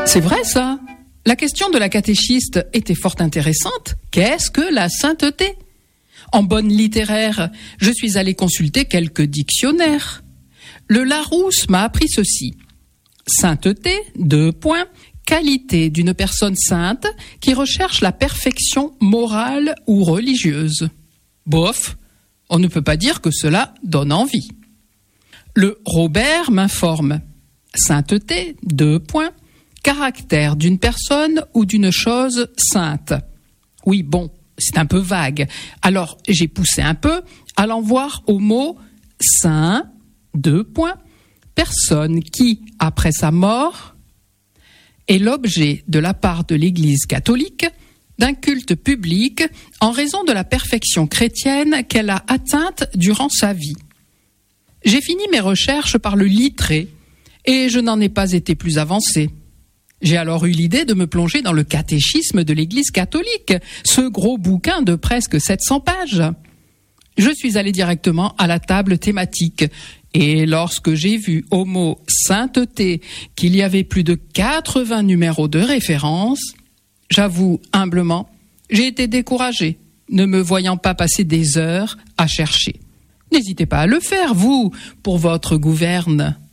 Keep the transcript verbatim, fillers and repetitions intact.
C'est vrai ça. La question de la catéchiste était fort intéressante. Qu'est-ce que la sainteté ? En bonne littéraire, je suis allé consulter quelques dictionnaires. Le Larousse m'a appris ceci. Sainteté, deux points, qualité d'une personne sainte qui recherche la perfection morale ou religieuse. Bof, on ne peut pas dire que cela donne envie. Le Robert m'informe. Sainteté, deux points, caractère d'une personne ou d'une chose sainte. Oui, bon, c'est un peu vague. Alors, j'ai poussé un peu, allant voir au mot saint, deux points, personne qui, après sa mort, est l'objet de la part de l'Église catholique d'un culte public en raison de la perfection chrétienne qu'elle a atteinte durant sa vie. J'ai fini mes recherches par le littré et je n'en ai pas été plus avancé. J'ai alors eu l'idée de me plonger dans le catéchisme de l'Église catholique, ce gros bouquin de presque sept cents pages. Je suis allé directement à la table thématique et lorsque j'ai vu au mot sainteté qu'il y avait plus de quatre-vingts numéros de référence, j'avoue humblement, j'ai été découragé, ne me voyant pas passer des heures à chercher. N'hésitez pas à le faire, vous, pour votre gouverne.